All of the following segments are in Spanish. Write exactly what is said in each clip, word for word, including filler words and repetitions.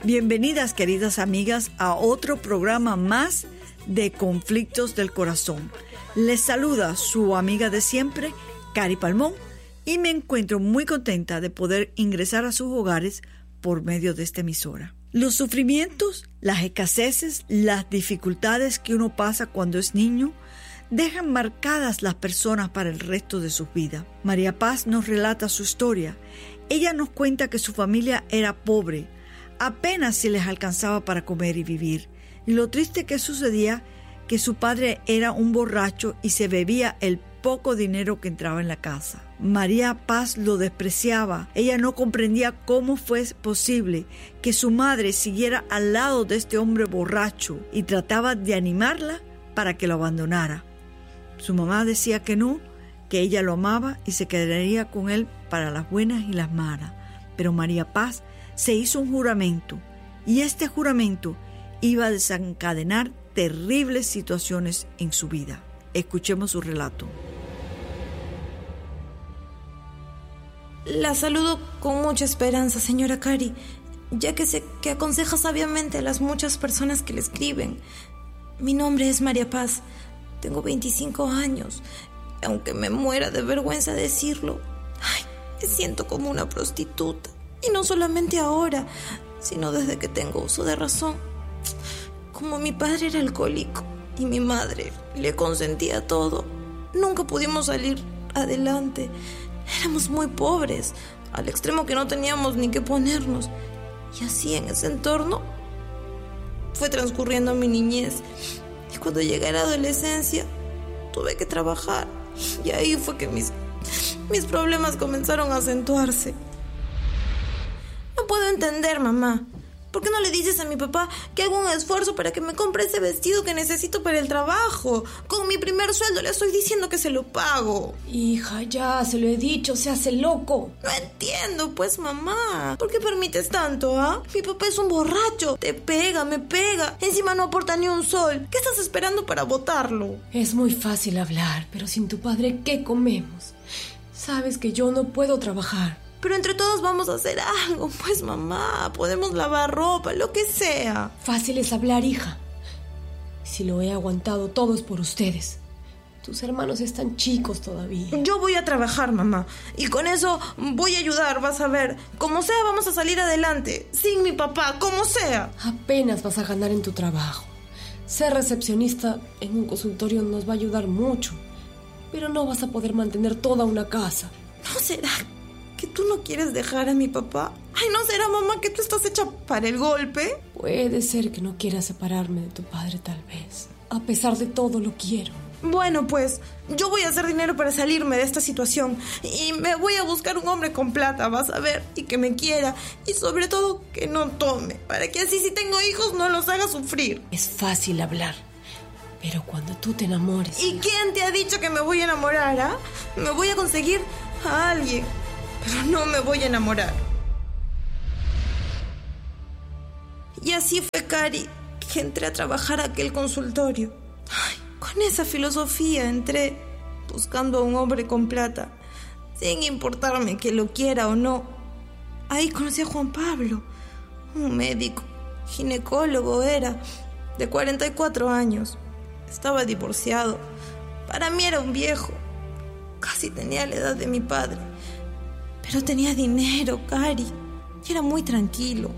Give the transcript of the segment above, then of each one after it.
Bienvenidas, queridas amigas, a otro programa más de Conflictos del Corazón. Les saluda su amiga de siempre, Cari Palmón, y me encuentro muy contenta de poder ingresar a sus hogares por medio de esta emisora. Los sufrimientos, las escaseces, las dificultades que uno pasa cuando es niño dejan marcadas las personas para el resto de sus vidas. María Paz nos relata su historia. Ella nos cuenta que su familia era pobre, apenas si les alcanzaba para comer y vivir. Y lo triste que sucedía, que su padre era un borracho y se bebía el poco dinero que entraba en la casa. María Paz lo despreciaba. Ella no comprendía cómo fue posible que su madre siguiera al lado de este hombre borracho y trataba de animarla para que lo abandonara. Su mamá decía que no, que ella lo amaba y se quedaría con él para las buenas y las malas. Pero María Paz se hizo un juramento, y este juramento iba a desencadenar terribles situaciones en su vida. Escuchemos su relato. La saludo con mucha esperanza, señora Cari, ya que sé que aconseja sabiamente a las muchas personas que le escriben. Mi nombre es María Paz, tengo veinticinco años, y aunque me muera de vergüenza decirlo, ay, me siento como una prostituta. Y no solamente ahora, sino desde que tengo uso de razón. Como mi padre era alcohólico y mi madre le consentía todo, nunca pudimos salir adelante. Éramos muy pobres, al extremo que no teníamos ni qué ponernos. Y así en ese entorno fue transcurriendo mi niñez. Y cuando llegué a la adolescencia, tuve que trabajar. Y ahí fue que mis, mis problemas comenzaron a acentuarse. No puedo entender, mamá. ¿Por qué no le dices a mi papá que hago un esfuerzo para que me compre ese vestido que necesito para el trabajo? Con mi primer sueldo le estoy diciendo que se lo pago. Hija, ya se lo he dicho, se hace loco. No entiendo, pues, mamá. ¿Por qué permites tanto, ah? Mi papá es un borracho. Te pega, me pega. Encima no aporta ni un sol. ¿Qué estás esperando para botarlo? Es muy fácil hablar, pero sin tu padre, ¿qué comemos? Sabes que yo no puedo trabajar. Pero entre todos vamos a hacer algo, pues, mamá. Podemos lavar ropa, lo que sea. Fácil es hablar, hija. Si lo he aguantado todo es por ustedes. Tus hermanos están chicos todavía. Yo voy a trabajar, mamá. Y con eso voy a ayudar, vas a ver. Como sea, vamos a salir adelante. Sin mi papá, como sea. Apenas vas a ganar en tu trabajo. Ser recepcionista en un consultorio nos va a ayudar mucho. Pero no vas a poder mantener toda una casa. ¿No será que tú no quieres dejar a mi papá? Ay, ¿no será, mamá, que tú estás hecha para el golpe? Puede ser que no quieras separarme de tu padre, tal vez. A pesar de todo, lo quiero. Bueno, pues, yo voy a hacer dinero para salirme de esta situación. Y me voy a buscar un hombre con plata, vas a ver, y que me quiera. Y sobre todo, que no tome, para que así si tengo hijos no los haga sufrir. Es fácil hablar, pero cuando tú te enamores... ¿Y quién te ha dicho que me voy a enamorar, ah? Me voy a conseguir a alguien, pero no me voy a enamorar. Y así fue, Cari, que entré a trabajar a aquel consultorio. Ay, con esa filosofía entré, buscando a un hombre con plata, sin importarme que lo quiera o no. Ahí conocí a Juan Pablo, un médico, ginecólogo era, de cuarenta y cuatro años. Estaba divorciado. Para mí era un viejo. Casi tenía la edad de mi padre. Pero tenía dinero, Cari, y era muy tranquilo.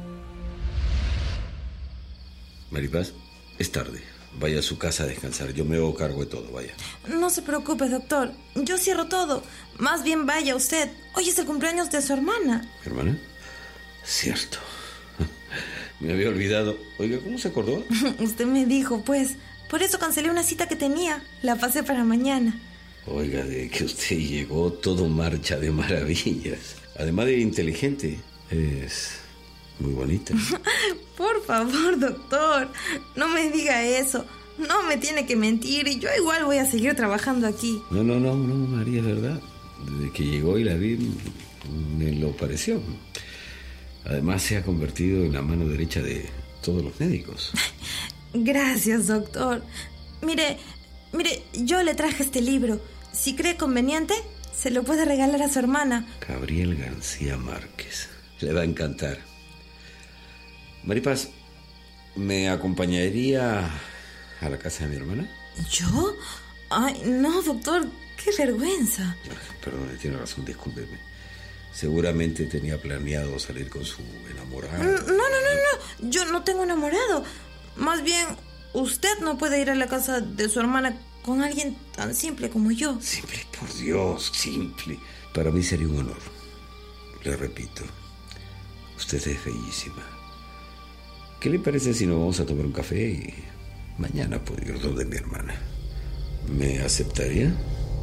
Maripaz, es tarde. Vaya a su casa a descansar. Yo me hago cargo de todo, vaya. No se preocupe, doctor. Yo cierro todo. Más bien vaya usted. Hoy es el cumpleaños de su hermana. ¿Hermana? Cierto. Me había olvidado. Oiga, ¿cómo se acordó? Usted me dijo, pues. Por eso cancelé una cita que tenía. La pasé para mañana. Oiga, de que usted llegó, todo marcha de maravillas. Además de inteligente, es muy bonita. Por favor, doctor, no me diga eso. No me tiene que mentir y yo igual voy a seguir trabajando aquí. No, no, no, no, María, es verdad. Desde que llegó y la vi, me lo pareció. Además, se ha convertido en la mano derecha de todos los médicos. Gracias, doctor. Mire, mire, yo le traje este libro. Si cree conveniente, se lo puede regalar a su hermana. Gabriel García Márquez. Le va a encantar. Maripaz, ¿me acompañaría a la casa de mi hermana? ¿Yo? Ay, no, doctor, qué vergüenza. Perdón, tiene razón, discúlpeme. Seguramente tenía planeado salir con su enamorado. No, no, no, no, yo no tengo enamorado. Más bien, usted no puede ir a la casa de su hermana con alguien tan simple como yo. Simple, por Dios, simple. Para mí sería un honor. Le repito, usted es bellísima. ¿Qué le parece si nos vamos a tomar un café y mañana puedo ir donde mi hermana? ¿Me aceptaría?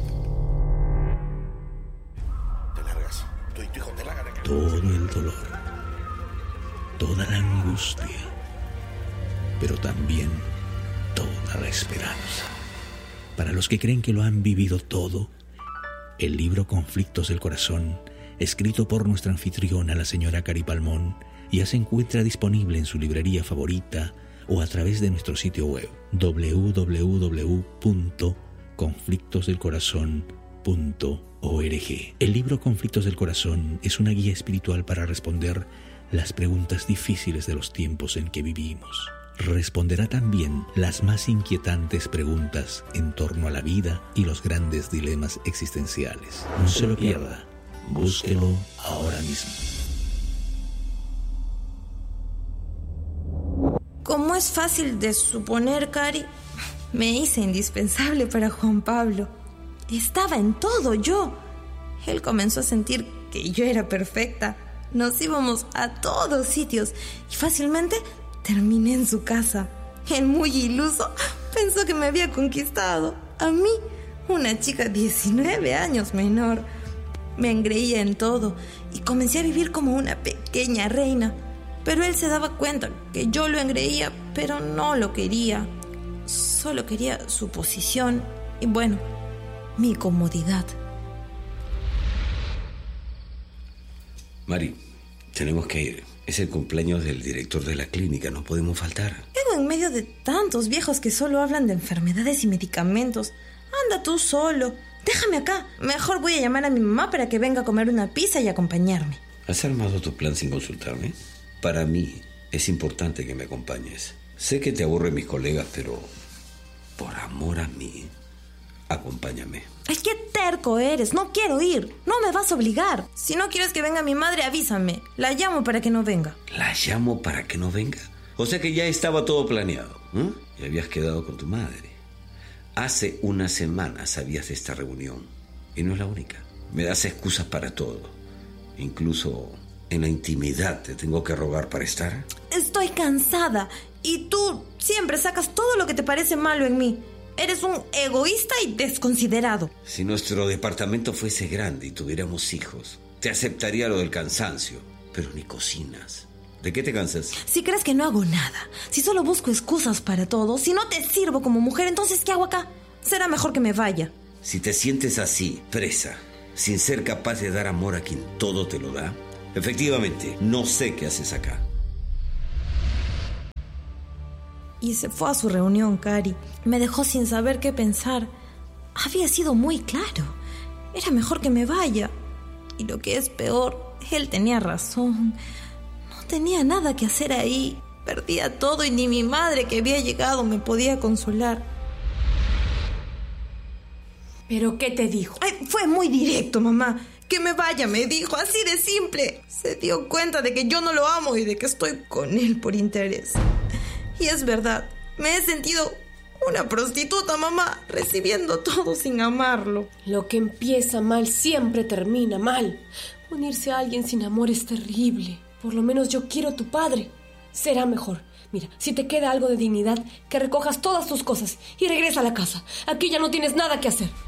Te largas. Tú y tu hijo te largan de acá. Todo el dolor, toda la angustia, pero también toda la esperanza. Para los que creen que lo han vivido todo, el libro Conflictos del Corazón, escrito por nuestra anfitriona, la señora Cari Palmón, ya se encuentra disponible en su librería favorita o a través de nuestro sitio web doble u doble u doble u punto conflictos del corazón punto org. El libro Conflictos del Corazón es una guía espiritual para responder las preguntas difíciles de los tiempos en que vivimos. Responderá también las más inquietantes preguntas en torno a la vida y los grandes dilemas existenciales. No se lo pierda, búsquelo ahora mismo. Como es fácil de suponer, Cari, me hice indispensable para Juan Pablo. Estaba en todo yo. Él comenzó a sentir que yo era perfecta. Nos íbamos a todos sitios y fácilmente terminé en su casa. Él, muy iluso, pensó que me había conquistado. A mí, una chica diecinueve años menor. Me engreía en todo y comencé a vivir como una pequeña reina. Pero él se daba cuenta que yo lo engreía, pero no lo quería. Solo quería su posición y, bueno, mi comodidad. Mari, tenemos que ir. Es el cumpleaños del director de la clínica, no podemos faltar. Vengo en medio de tantos viejos que solo hablan de enfermedades y medicamentos. Anda tú solo. Déjame acá. Mejor voy a llamar a mi mamá para que venga a comer una pizza y acompañarme. ¿Has armado tu plan sin consultarme? Para mí es importante que me acompañes. Sé que te aburren mis colegas, pero por amor a mí, acompáñame. Ay, qué terco eres. No quiero ir. No me vas a obligar. Si no quieres que venga mi madre, avísame. La llamo para que no venga. ¿La llamo para que no venga? O sea que ya estaba todo planeado, ¿eh? Y habías quedado con tu madre. Hace una semana sabías de esta reunión. Y no es la única. Me das excusas para todo. Incluso en la intimidad te tengo que rogar para estar. Estoy cansada. Y tú siempre sacas todo lo que te parece malo en mí. Eres un egoísta y desconsiderado. Si nuestro departamento fuese grande y tuviéramos hijos, te aceptaría lo del cansancio. Pero ni cocinas. ¿De qué te cansas? Si crees que no hago nada, si solo busco excusas para todo, si no te sirvo como mujer, entonces ¿qué hago acá? Será mejor que me vaya. Si te sientes así, presa, sin ser capaz de dar amor a quien todo te lo da, efectivamente, no sé qué haces acá. Y se fue a su reunión, Cari. Me dejó sin saber qué pensar. Había sido muy claro. Era mejor que me vaya. Y lo que es peor, él tenía razón. No tenía nada que hacer ahí. Perdía todo y ni mi madre que había llegado me podía consolar. ¿Pero qué te dijo? Ay, fue muy directo, mamá. Que me vaya, me dijo, así de simple. Se dio cuenta de que yo no lo amo y de que estoy con él por interés. Y es verdad, me he sentido una prostituta, mamá, recibiendo todo sin amarlo. Lo que empieza mal siempre termina mal. Unirse a alguien sin amor es terrible. Por lo menos yo quiero a tu padre. Será mejor. Mira, si te queda algo de dignidad, que recojas todas tus cosas y regresa a la casa. Aquí ya no tienes nada que hacer.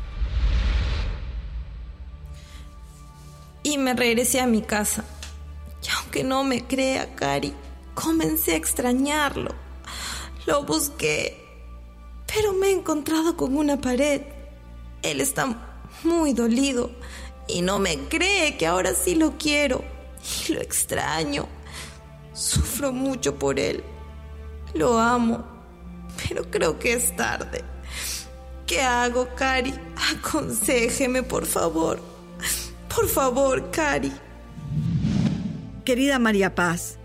Y me regresé a mi casa. Y aunque no me crea, Cari, comencé a extrañarlo. Lo busqué, pero me he encontrado con una pared. Él está muy dolido y no me cree que ahora sí lo quiero. Y lo extraño. Sufro mucho por él. Lo amo, pero creo que es tarde. ¿Qué hago, Cari? Aconséjeme, por favor. Por favor, Cari. Querida María Paz,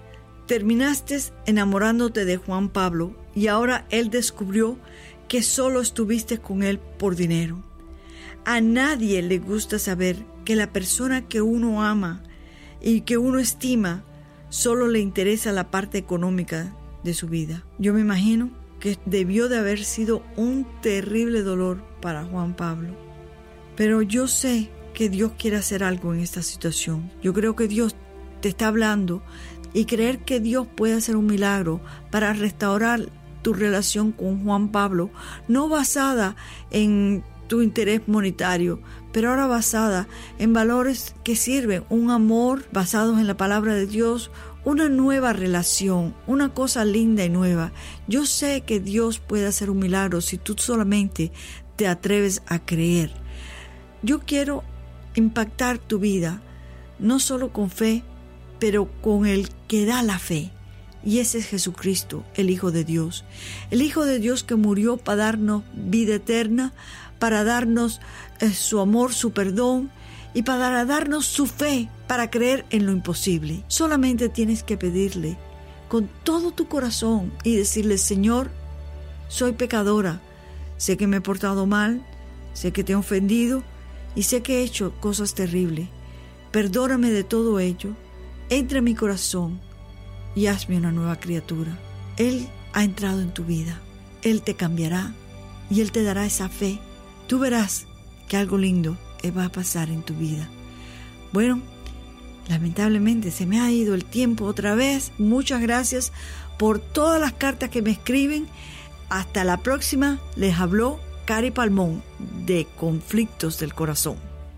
terminaste enamorándote de Juan Pablo y ahora él descubrió que solo estuviste con él por dinero. A nadie le gusta saber que la persona que uno ama y que uno estima solo le interesa la parte económica de su vida. Yo me imagino que debió de haber sido un terrible dolor para Juan Pablo. Pero yo sé que Dios quiere hacer algo en esta situación. Yo creo que Dios te está hablando y creer que Dios puede hacer un milagro para restaurar tu relación con Juan Pablo, no basada en tu interés monetario, pero ahora basada en valores que sirven, un amor basado en la palabra de Dios, una nueva relación, una cosa linda y nueva. Yo sé que Dios puede hacer un milagro si tú solamente te atreves a creer. Yo quiero impactar tu vida, no solo con fe, pero con el que da la fe. Y ese es Jesucristo, el Hijo de Dios. El Hijo de Dios que murió para darnos vida eterna, para darnos eh, su amor, su perdón y para darnos su fe para creer en lo imposible. Solamente tienes que pedirle con todo tu corazón y decirle: Señor, soy pecadora, sé que me he portado mal, sé que te he ofendido y sé que he hecho cosas terribles. Perdóname de todo ello, entra en mi corazón y hazme una nueva criatura. Él ha entrado en tu vida, Él te cambiará y Él te dará esa fe. Tú verás que algo lindo va a pasar en tu vida. Bueno, lamentablemente se me ha ido el tiempo otra vez. Muchas gracias por todas las cartas que me escriben. Hasta la próxima. Les habló Cari Palmón de Conflictos del Corazón.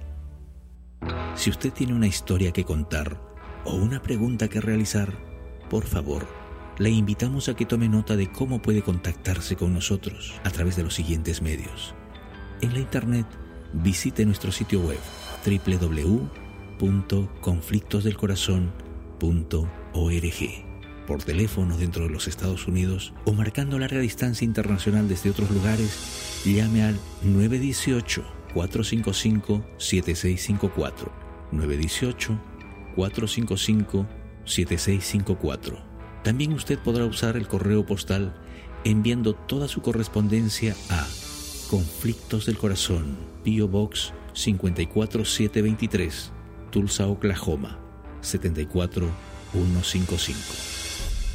Si usted tiene una historia que contar o una pregunta que realizar, por favor, le invitamos a que tome nota de cómo puede contactarse con nosotros a través de los siguientes medios. En la internet, visite nuestro sitio web doble u doble u doble u punto conflictos del corazón punto org, por teléfono dentro de los Estados Unidos o marcando larga distancia internacional desde otros lugares, llame al nueve uno ocho, cuatro cinco cinco, siete seis cinco cuatro, nueve uno ocho, cuatro cinco cinco, siete seis cinco cuatro. También usted podrá usar el correo postal enviando toda su correspondencia a Conflictos del Corazón, P O Box cinco cuatro siete dos tres, Tulsa, Oklahoma, siete cuatro uno cinco cinco.